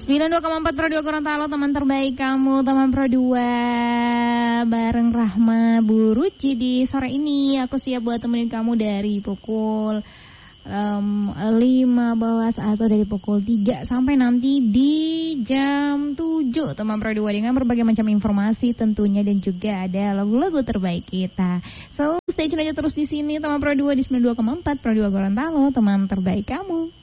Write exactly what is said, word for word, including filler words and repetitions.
sembilan puluh dua koma empat Pro dua Gorontalo, teman terbaik kamu, teman Pro dua. Bareng Rahma Bu Ruci di sore ini. Aku siap buat temenin kamu dari pukul um, lima belas atau dari pukul tiga sampai nanti di jam tujuh, teman Pro dua, dengan berbagai macam informasi tentunya, dan juga ada lagu-lagu terbaik kita. So, stay tune aja terus di sini, teman Pro dua, di sembilan puluh dua koma empat Pro dua Gorontalo, teman terbaik kamu.